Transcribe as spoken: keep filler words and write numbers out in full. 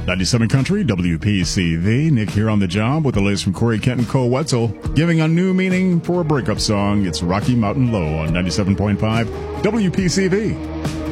ninety-seven Country, W P C V. Nick here on the job with the latest from Corey Kent and Cole Wetzel, giving a new meaning for a breakup song. It's Rocky Mountain Low on ninety-seven point five W P C V.